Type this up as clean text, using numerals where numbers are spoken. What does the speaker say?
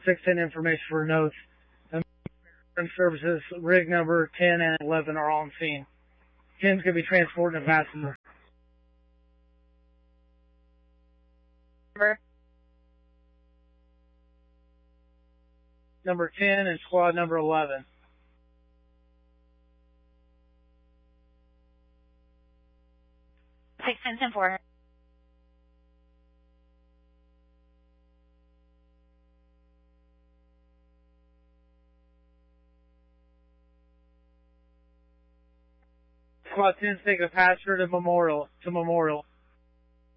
610 information for notes. And services, rig number 10 and 11 are on scene. 10's going to be transporting a passenger. Number 10 and squad number 11. Six ten 4. Squad 10's taking a passenger to Memorial.